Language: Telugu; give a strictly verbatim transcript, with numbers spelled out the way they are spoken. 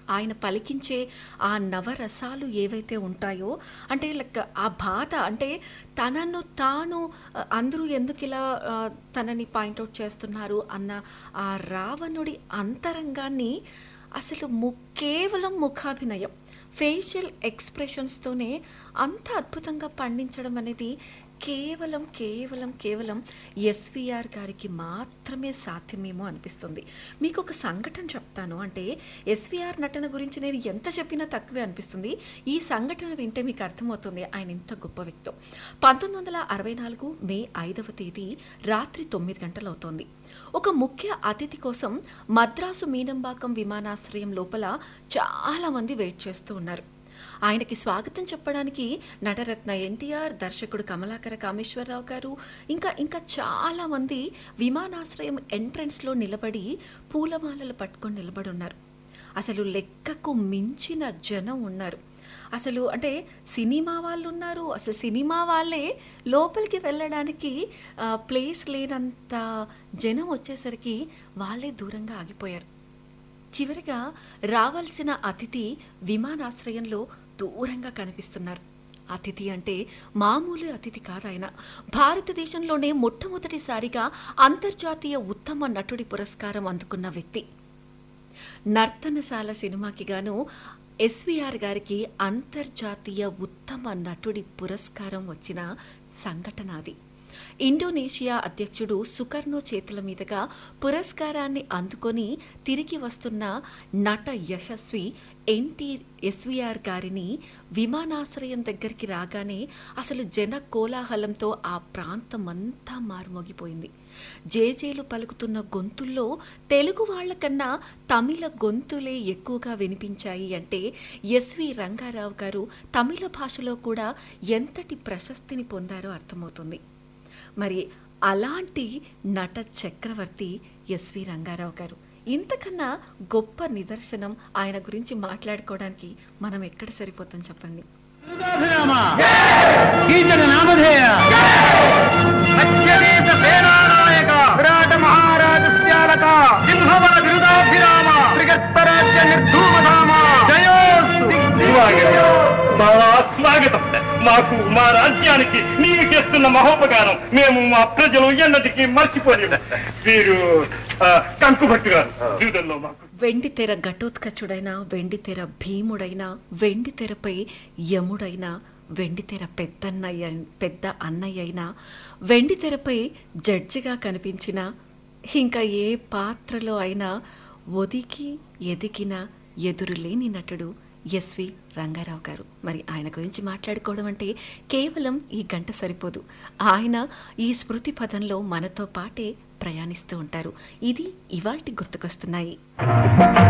ఆయన పలికించే ఆ నవరసాలు ఏవైతే ఉంటాయో, అంటే లైక్ ఆ బాధ, అంటే తనను తాను ఆ, అందరూ ఎందుకు ఇలా ఆ, తనని పాయింట్అవుట్ చేస్తున్నారు అన్న ఆ రావణుడి అంతరంగాన్ని అసలు ము కేవలం ముఖాభినయం, ఫేషియల్ ఎక్స్ప్రెషన్స్తోనే అంత అద్భుతంగా పండించడం అనేది కేవలం కేవలం కేవలం ఎస్విఆర్ గారికి మాత్రమే సాధ్యమేమో అనిపిస్తుంది. మీకు ఒక సంఘటన చెప్తాను. అంటే ఎస్విఆర్ నటన గురించి నేను ఎంత చెప్పినా తక్కువే అనిపిస్తుంది. ఈ సంఘటన వింటే మీకు అర్థమవుతుంది ఆయన ఎంత గొప్ప వ్యక్తో. పంతొమ్మిది వందల అరవై నాలుగు మే ఐదవ తేదీ రాత్రి తొమ్మిది గంటలు అవుతోంది. ఒక ముఖ్య అతిథి కోసం మద్రాసు మీనంబాకం విమానాశ్రయం లోపల చాలా మంది వెయిట్ చేస్తూ ఉన్నారు. ఆయనకి స్వాగతం చెప్పడానికి నటరత్న ఎన్టీఆర్, దర్శకుడు కమలాకర కామేశ్వరరావు గారు, ఇంకా ఇంకా చాలా మంది విమానాశ్రయం ఎంట్రన్స్లో నిలబడి పూలమాలలు పట్టుకొని నిలబడి ఉన్నారు. అసలు లెక్కకు మించిన జనం ఉన్నారు. అసలు అంటే సినిమా వాళ్ళు ఉన్నారు. అసలు సినిమా వాళ్ళే లోపలికి వెళ్ళడానికి ప్లేస్ లేనంత జనం వచ్చేసరికి వాళ్ళే దూరంగా ఆగిపోయారు. చివరిగా రావాల్సిన అతిథి విమానాశ్రయంలో దూరంగా కనిపిస్తున్నారు. అతిథి అంటే మామూలు అతిథి కాదాయన. భారతదేశంలోనే మొట్టమొదటిసారిగా అంతర్జాతీయ ఉత్తమ నటుడి పురస్కారం అందుకున్న వ్యక్తి. నర్తనశాల సినిమాకి గాను ఎస్విఆర్ గారికి అంతర్జాతీయ ఉత్తమ నటుడి పురస్కారం వచ్చిన సంఘటన అది. ఇండోనేషియా అధ్యక్షుడు సుకర్నో చేతుల మీదుగా పురస్కారాన్ని అందుకొని తిరిగి వస్తున్న నట యశస్వి ఎన్టీ ఎస్విఆర్ గారిని విమానాశ్రయం దగ్గరికి రాగానే అసలు జన కోలాహలంతో ఆ ప్రాంతం అంతా మారుమోగిపోయింది. జేజేలు పలుకుతున్న గొంతుల్లో తెలుగు వాళ్లకన్నా తమిళ గొంతులే ఎక్కువగా వినిపించాయి. అంటే ఎస్వి రంగారావు గారు తమిళ భాషలో కూడా ఎంతటి ప్రశస్తిని పొందారో అర్థమవుతుంది. మరి అలాంటి నట చక్రవర్తి ఎస్వి రంగారావు గారు. ఇంతకన్నా గొప్ప నిదర్శనం ఆయన గురించి మాట్లాడుకోవడానికి మనం ఎక్కడ సరిపోతాం చెప్పండి. స్వాగతం. మాకు మా రాజ్యానికి నీవు చేస్తున్న మహోపకారం మేము మా ప్రజలు ఎన్నటికీ మర్చిపోలేము. వీరు కంకుభట్టు గారు జీవితంలో మాకు వెండితెర ఘటోత్కచుడైన, వెండితెర భీముడైన, వెండితెరపై యముడైన, వెండితెర పెద్దన్నయ్య పెద్ద అన్నయ్య అయినా, వెండితెరపై జడ్జిగా కనిపించిన, ఇంకా ఏ పాత్రలో అయినా ఒదిగి ఎదిగిన ఎదురులేని నటుడు ఎస్వి రంగారావు గారు. మరి ఆయన గురించి మాట్లాడుకోవడం అంటే కేవలం ఈ గంట సరిపోదు. ఆయన ఈ స్మృతి పదంలో మనతో పాటే ప్రయాణిస్తూ ఉంటారు. ఇది ఇవాల్టి గుర్తుకొస్తున్నాయి.